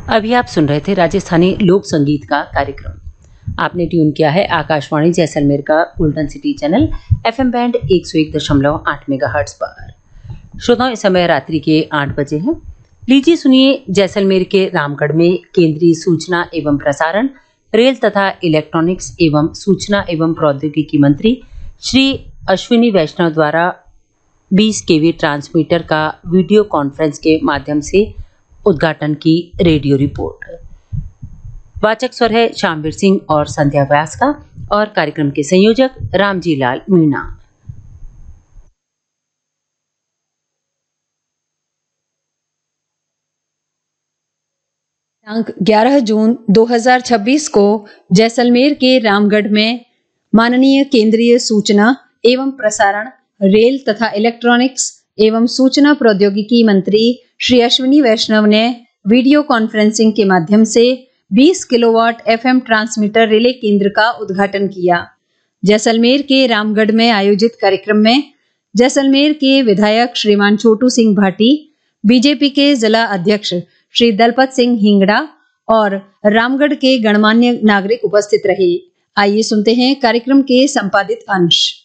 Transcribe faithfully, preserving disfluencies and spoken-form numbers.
अभी आप सुन रहे थे राजस्थानी लोक संगीत का कार्यक्रम। आपने ट्यून किया है आकाशवाणी जैसलमेर का golden city channel FM band एक सौ एक दशमलव आठ मेगाहर्ट्ज पर। श्रोताओं, इस समय रात्रि के आठ बजे हैं। लीजिए सुनिए जैसलमेर के रामगढ़ में केंद्रीय सूचना एवं प्रसारण, रेल तथा इलेक्ट्रॉनिक्स एवं सूचना एवं प्रौद्योगिकी मंत्री श्री अश्विनी वैष्णव द्वारा बीस केवी ट्रांसमीटर का वीडियो कॉन्फ्रेंस के माध्यम से उद्घाटन की रेडियो रिपोर्ट। वाचक स्वर है शामवीर सिंह और संध्या व्यास का, और कार्यक्रम के संयोजक रामजी लाल मीणा। दिनांक ग्यारह जून दो हज़ार छब्बीस को जैसलमेर के रामगढ़ में माननीय केंद्रीय सूचना एवं प्रसारण, रेल तथा इलेक्ट्रॉनिक्स एवं सूचना प्रौद्योगिकी मंत्री श्री अश्विनी वैष्णव ने वीडियो कॉन्फ्रेंसिंग के माध्यम से बीस किलोवाट एफएम ट्रांसमीटर रिले केंद्र का उद्घाटन किया। जैसलमेर के रामगढ़ में आयोजित कार्यक्रम में जैसलमेर के विधायक श्रीमान छोटू सिंह भाटी, बीजेपी के जिला अध्यक्ष श्री दलपत सिंह हिंगड़ा और रामगढ़ के गणमान्य नागरिक उपस्थित रहे। आइए सुनते हैं कार्यक्रम के संपादित अंश।